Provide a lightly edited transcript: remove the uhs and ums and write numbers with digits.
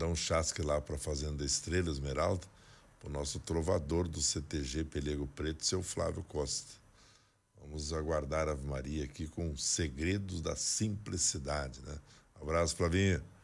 mandar um chasque lá para a Fazenda Estrela Esmeralda, para o nosso trovador do CTG Pelego Preto, seu Flávio Costa. Vamos aguardar a Ave Maria aqui com Segredos da Simplicidade, né? Abraço, Flavinho.